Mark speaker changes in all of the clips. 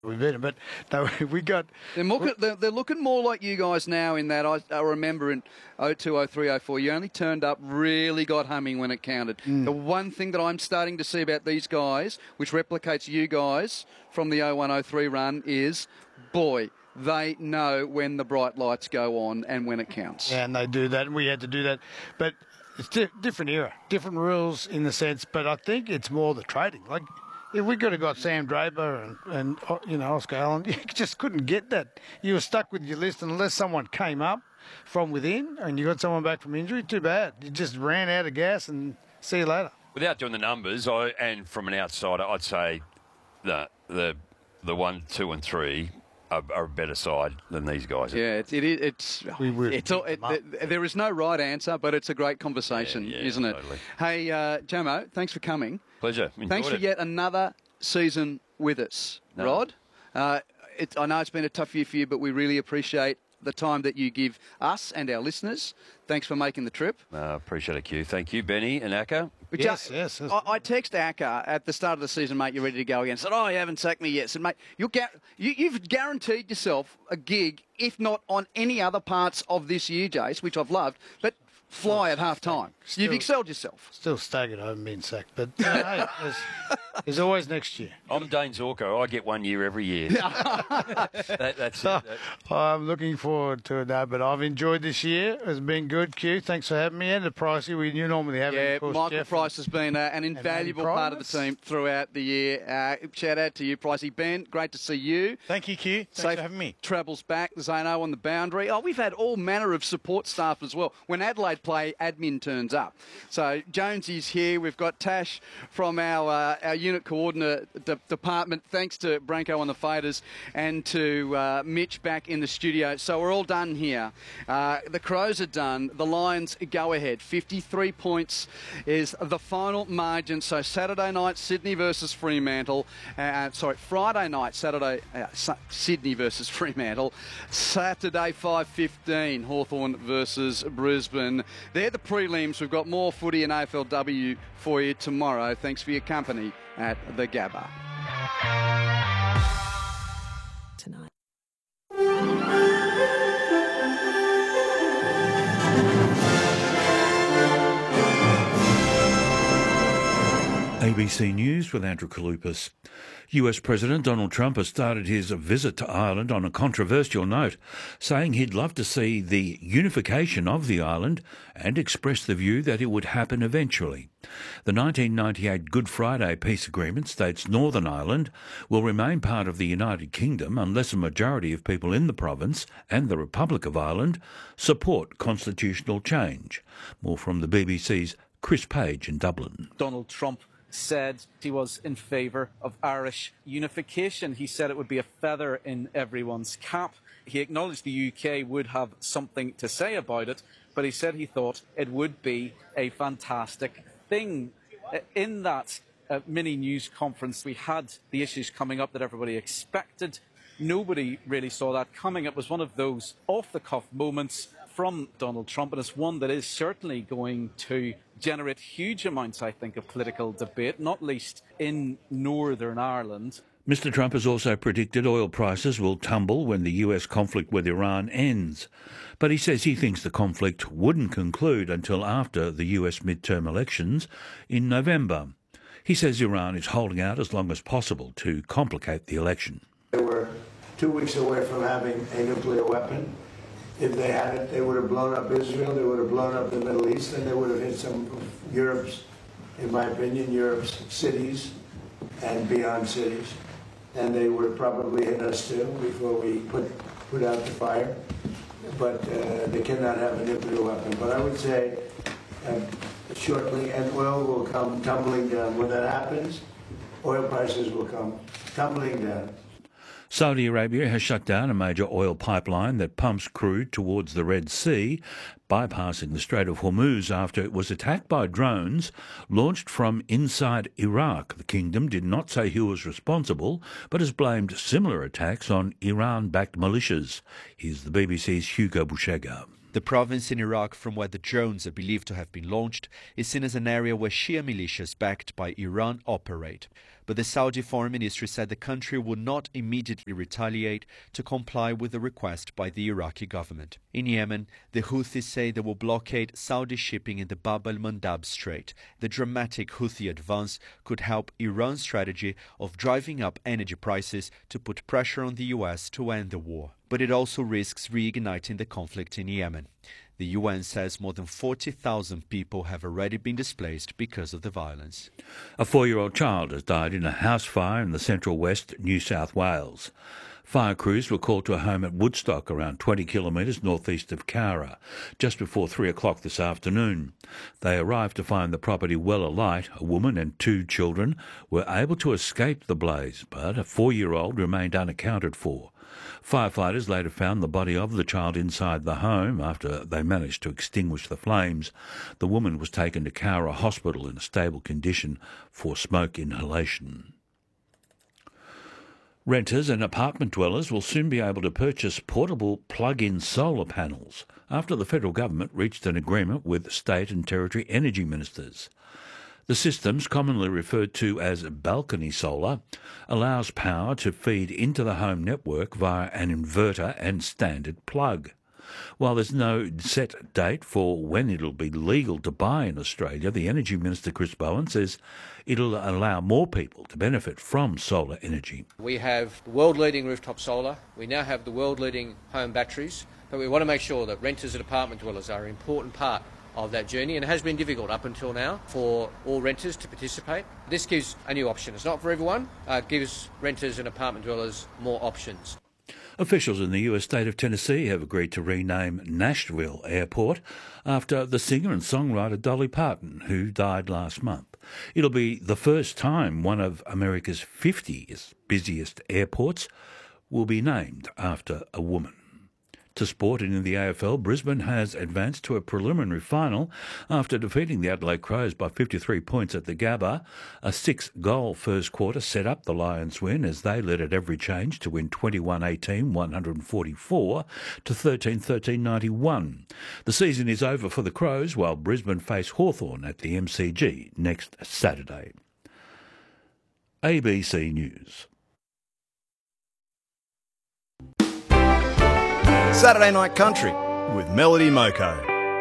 Speaker 1: We beat them, but no, we got...
Speaker 2: They're looking more like you guys now in that I remember in 02, 03, 04, you only turned up, really got humming when it counted. The one thing that I'm starting to see about these guys, which replicates you guys from the 01, 03 run, is, boy, they know when the bright lights go on and when it counts.
Speaker 1: Yeah, and they do that, and we had to do that. But it's different era, different rules in the sense, but I think it's more the trading. Like, if we could have got Sam Draper and Oscar Allen, you just couldn't get that. You were stuck with your list unless someone came up from within and you got someone back from injury. Too bad. You just ran out of gas and see you later.
Speaker 3: Without doing the numbers, and from an outsider, I'd say the 1, 2 and 3 are a better side than these guys.
Speaker 2: Yeah, there is no right answer, but it's a great conversation, isn't it?
Speaker 3: Totally.
Speaker 2: Hey, Jamo, thanks for coming.
Speaker 3: Pleasure.
Speaker 2: Thanks for yet another season with us, Rod. I know it's been a tough year for you, but we really appreciate the time that you give us and our listeners. Thanks for making the trip.
Speaker 3: Appreciate it, Q. Thank you, Benny and Akka.
Speaker 1: Yes.
Speaker 2: I text Akka at the start of the season, mate, you're ready to go again. Said, you haven't sacked me yet. Said, mate, you've guaranteed yourself a gig, if not on any other parts of this year, Jace, which I've loved, but fly at half time. You've excelled yourself.
Speaker 1: Still staggered I haven't been sacked, but hey, there's always next year.
Speaker 3: I'm Dane Zorko. I get 1 year every year. That's it.
Speaker 1: I'm looking forward to it now, but I've enjoyed this year. It's been good, Q. Thanks for having me. And the Pricey, you normally have it, of course,
Speaker 2: Michael
Speaker 1: Jeff
Speaker 2: Price has been an invaluable part of the team throughout the year. Shout out to you, Pricey. Ben, great to see you.
Speaker 4: Thank you, Q. Thanks for having me.
Speaker 2: Travels back, the Zano on the boundary. We've had all manner of support staff as well. When Adelaide play, admin turns up. So Jonesy's here. We've got Tash from our unit coordinator department. Thanks to Branko on the faders and to Mitch back in the studio. So we're all done here. The Crows are done. The Lions go ahead. 53 points is the final margin. So Saturday night, Sydney versus Fremantle. Friday night, Sydney versus Fremantle. Saturday, 5:15, Hawthorn versus Brisbane. They're the prelims. We've got more footy and AFLW for you tomorrow. Thanks for your company at the Gabba.
Speaker 5: Tonight.
Speaker 6: ABC News with Andrew Kalupas. US President Donald Trump has started his visit to Ireland on a controversial note, saying he'd love to see the unification of the island and expressed the view that it would happen eventually. The 1998 Good Friday Peace Agreement states Northern Ireland will remain part of the United Kingdom unless a majority of people in the province and the Republic of Ireland support constitutional change. More from the BBC's Chris Page in Dublin.
Speaker 7: Donald Trump said he was in favour of Irish unification. He said it would be a feather in everyone's cap. He acknowledged the UK would have something to say about it, but he said he thought it would be a fantastic thing. In that mini news conference, we had the issues coming up that everybody expected. Nobody really saw that coming. It was one of those off-the-cuff moments from Donald Trump, and it's one that is certainly going to generate huge amounts, I think, of political debate, not least in Northern Ireland.
Speaker 6: Mr. Trump has also predicted oil prices will tumble when the US conflict with Iran ends. But he says he thinks the conflict wouldn't conclude until after the US midterm elections in November. He says Iran is holding out as long as possible to complicate the election.
Speaker 8: They were 2 weeks away from having a nuclear weapon. If they had it, they would have blown up Israel, they would have blown up the Middle East, and they would have hit some of Europe's, in my opinion, Europe's cities and beyond cities. And they would have probably hit us too before we put out the fire. But they cannot have a nuclear weapon. But I would say shortly, and oil will come tumbling down. When that happens, oil prices will come tumbling down.
Speaker 6: Saudi Arabia has shut down a major oil pipeline that pumps crude towards the Red Sea, bypassing the Strait of Hormuz after it was attacked by drones launched from inside Iraq. The kingdom did not say who was responsible, but has blamed similar attacks on Iran-backed militias. Here's the BBC's Hugo Bushega.
Speaker 9: The province in Iraq from where the drones are believed to have been launched is seen as an area where Shia militias backed by Iran operate. But the Saudi Foreign Ministry said the country would not immediately retaliate to comply with the request by the Iraqi government. In Yemen, the Houthis say they will blockade Saudi shipping in the Bab al-Mandab Strait. The dramatic Houthi advance could help Iran's strategy of driving up energy prices to put pressure on the US to end the war. But it also risks reigniting the conflict in Yemen. The UN says more than 40,000 people have already been displaced because of the violence.
Speaker 6: A 4-year-old child has died in a house fire in the central west, New South Wales. Fire crews were called to a home at Woodstock, around 20 kilometres northeast of Cowra, just before 3 o'clock this afternoon. They arrived to find the property well alight. A woman and 2 children were able to escape the blaze, but a 4-year-old remained unaccounted for. Firefighters later found the body of the child inside the home after they managed to extinguish the flames. The woman was taken to Cowra Hospital in a stable condition for smoke inhalation. Renters and apartment dwellers will soon be able to purchase portable plug-in solar panels after the federal government reached an agreement with state and territory energy ministers. The systems, commonly referred to as balcony solar, allows power to feed into the home network via an inverter and standard plug. While there's no set date for when it'll be legal to buy in Australia, the Energy Minister Chris Bowen says it'll allow more people to benefit from solar energy.
Speaker 4: We have world-leading rooftop solar, we now have the world-leading home batteries, but we want to make sure that renters and apartment dwellers are an important part of that journey, and it has been difficult up until now for all renters to participate. This gives a new option. It's not for everyone, it gives renters and apartment dwellers more options.
Speaker 6: Officials in the US state of Tennessee have agreed to rename Nashville Airport after the singer and songwriter Dolly Parton, who died last month. It'll be the first time one of America's 50 busiest airports will be named after a woman. To sport, and in the AFL, Brisbane has advanced to a preliminary final after defeating the Adelaide Crows by 53 points at the Gabba. A 6-goal first quarter set up the Lions' win as they led at every change to win 21-18, 144 to 13-13-91. The season is over for the Crows while Brisbane face Hawthorn at the MCG next Saturday. ABC News.
Speaker 5: Saturday Night Country with Melody Moko.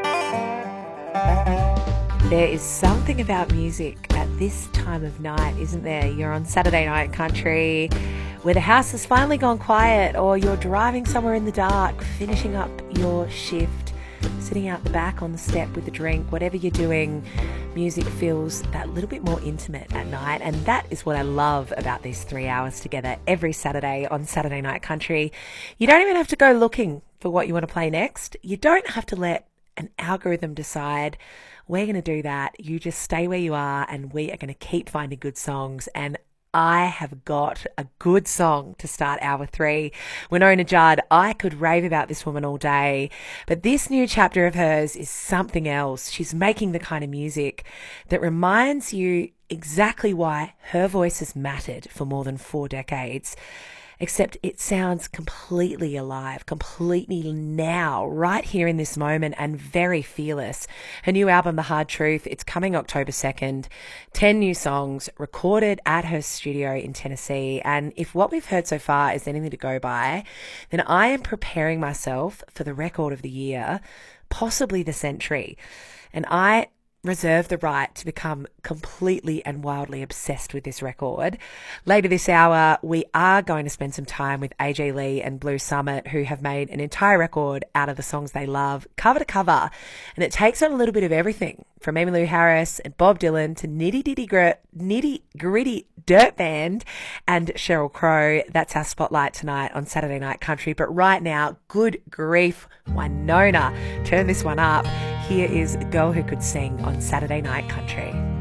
Speaker 10: There is something about music at this time of night, isn't there? You're on Saturday Night Country where the house has finally gone quiet, or you're driving somewhere in the dark, finishing up your shift, sitting out the back on the step with a drink. Whatever you're doing, music feels that little bit more intimate at night, and that is what I love about these 3 hours together every Saturday on Saturday Night Country. You don't even have to go looking for what you want to play next. You don't have to let an algorithm decide we're going to do that. You just stay where you are, and we are going to keep finding good songs. And I have got a good song to start hour 3. Wynonna Judd, I could rave about this woman all day, but this new chapter of hers is something else. She's making the kind of music that reminds you exactly why her voice has mattered for more than 4 decades. Except it sounds completely alive, completely now, right here in this moment, and very fearless. Her new album, The Hard Truth, it's coming October 2nd. 10 new songs recorded at her studio in Tennessee. And if what we've heard so far is anything to go by, then I am preparing myself for the record of the year, possibly the century. And I reserve the right to become completely and wildly obsessed with this record. Later this hour, we are going to spend some time with AJ Lee and Blue Summit, who have made an entire record out of the songs they love, cover to cover. And it takes on a little bit of everything, from Emmylou Harris and Bob Dylan to Nitty Gritty Dirt Band and Sheryl Crow. That's our spotlight tonight on Saturday Night Country. But right now, good grief, Wynonna, turn this one up. Here is a girl who could sing on Saturday Night Country.